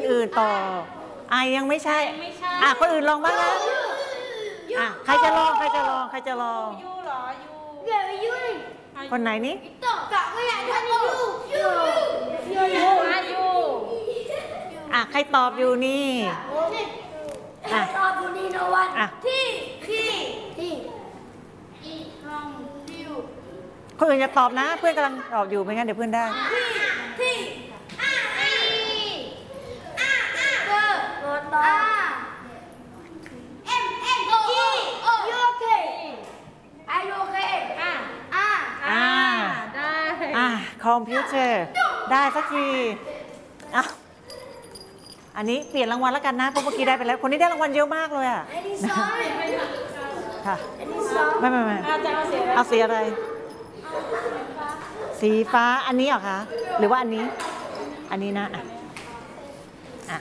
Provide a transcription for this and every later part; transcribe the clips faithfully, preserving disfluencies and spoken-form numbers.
อื่นต่อไอยังไม่ใช่อ่ะคนอื่นลองบ้างนะอ่ะใครจะลองใครจะลองใครจะลองยูหรอยูเดี๋ยวยูคนไหนนี่กะไม่อยากทำยูยูยูยูอายูอ่ะใครตอบอยู่นี่อ่ะตอบอยู่นี่นะวันอ่ะที่ที่ที่อีห้องยูคนอื่นจะตอบนะเพื่อนกำลังตอบอยู่ไม่งั้นเดี๋ยวเพื่อนได้ที่อ่าอ่าอ่าอ่าเบอร์รถต่อเอ็มเอ็มจียูโอเคไอยูโอเคอ่าอ่าอ่าได้อ่าคอมพิวเตอร์ได้สักทีอ่ะอันนี้เปลี่ยนรางวัลแล้วกันนะเพราะเมื่อกี้ได้ไปแล้วคนนี้ได้รางวัลเยอะมากเลยอ่ะค่ะไม่ไม่ไม่เอาสีอะไรสีฟ้าอันนี้เหรอคะหรือว่าอันนี้อันนี้นะอ่ะอ่ะ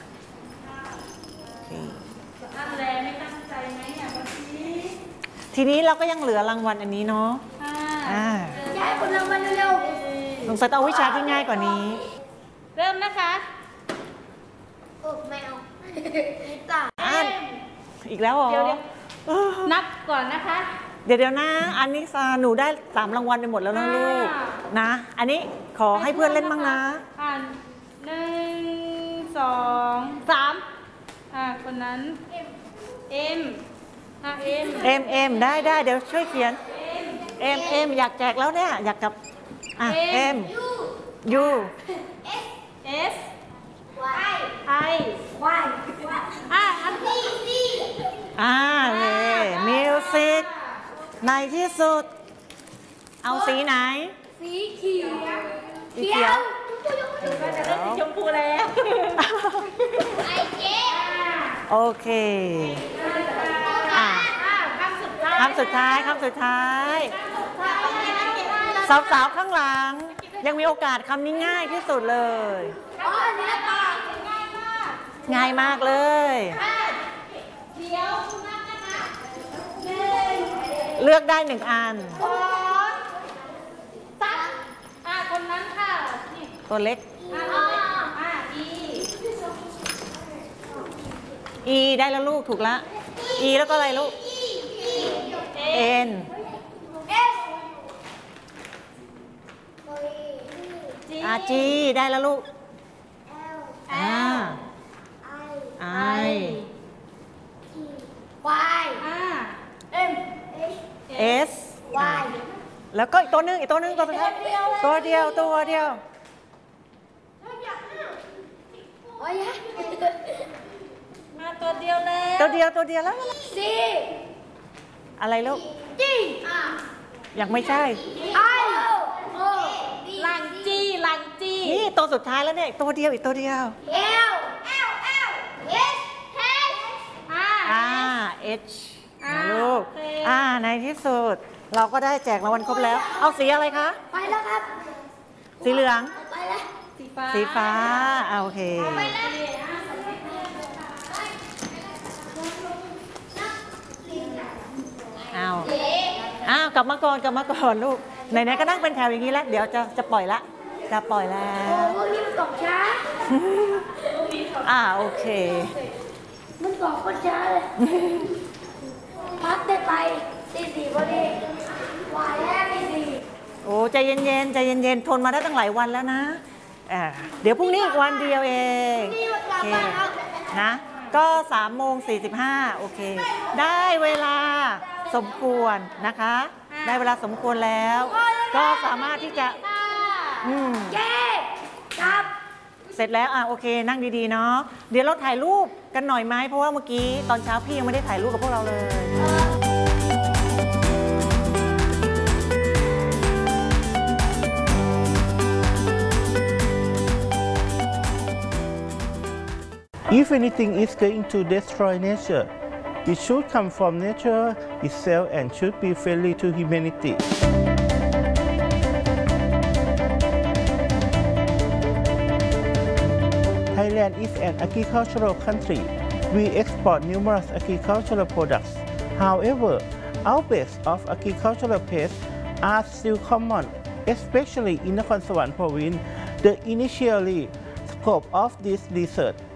ทีนี้เราก็ยังเหลือรางวัลอันนี้เนาะอ่าย้ายคนรางวัลเร็วๆสงสัยต้องเอาวิชาที่ง่ายกว่านี้เริ่มนะคะโอ้แมวตาอ่านอีกแล้วเหรอเดี๋ยวนับก่อนนะคะเดี๋ยวเดี๋ยวนะอันนี้หนูได้สามรางวัลไปหมดแล้วนะลูกนะอันนี้ขอให้เพื่อนเล่นบ้างนะอ่านหนึ่งสองสามอ่าคนนั้นเอ็มอ่าเอ็มเอ็มเอ็มได้ได้เดี๋ยวช่วยเขียนเอ็มเอ็มอยากแจกแล้วเนี่ยอยากกับอ่ะเอ็มยูเอสวายไอวายอ่าอันนี้สี่อ่าเลยมิวสิกในที่สุดเอาสีไหนสีเขียวสีเขียวก็จะได้สีชมพูแล้วไอเจ๊โอเคอ่ะคำสุดท้ายคำสุดท้ายคำสุดท้ายสาวๆข้างหลังยังมีโอกาสคำนี้ง่ายที่สุดเลยอ๋ออันนี้ตาง่ายมากเลยเดี๋ยวนับนะคะหนึ่งเลือกได้หนึ่งอันสองสามอ่าคนนั้นค่ะตัวเล็กอ่าอ่าอีอีได้แล้วลูกถูกละอีแล้วก็อะไรลูกเอ็นอาจีได้แล้วลูกอ่าไอวายเอ็มเอสวายแล้วก็อีกตัวนึงอีกตัวนึงตัวสุดท้ายตัวเดียวตัวเดียวโอ้ยมาตัวเดียวแล้วตัวเดียวตัวเดียวแล้วซีอะไรลูกจียังไม่ใช่ไอโอลังจีลังจีนี่ตัวสุดท้ายแล้วเนี่ยตัวเดียวอีกตัวเดียวเอลเอลเอลเอสเอสอ่าเอชนะลูกอ่าในที่สุดเราก็ได้แจกรางวัลครบแล้วเอาสีอะไรคะไปแล้วครับสีเหลืองไปแล้วสีฟ้าสีฟ้าอ่าโอเคไปแล้วอ้าวอ้าวกลับมาก่อนกลับมาก่อนลูกไหนๆก็นั่งเป็นแถวอย่างนี้แล้วเดี๋ยวจะจะปล่อยละจะปล่อยแล้วโอ้พวกนี้มันตกช้าอ่าโอเคมันตกก็ช้าเลยพักได้ไปตีสี่พอดีวายแรกตีสี่โอ้ใจเย็นๆใจเย็นๆทนมาได้ตั้งหลายวันแล้วนะอ่าเดี๋ยวพรุ่งนี้อีกวันเดียวเองโอเคนะก็สามโมงสี่สิบห้าโอเคได้เวลาสมควรนะคะได้เวลาสมควรแล้วก็สามารถที่จะอืมเย้ครับเสร็จแล้วอ่ะโอเคนั่งดีๆเนาะเดี๋ยวเราถ่ายรูปกันหน่อยไหมเพราะว่าเมื่อกี้ตอนเช้าพี่ยังไม่ได้ถ่ายรูปกับพวกเราเลย If anything is going to destroy nature, it should come from nature itself and should be friendly to humanity. Thailand is an agricultural country. We export numerous agricultural products. However, outbreaks of agricultural pests are still common, especially in Nakhon Sawan province. The initially scope of this research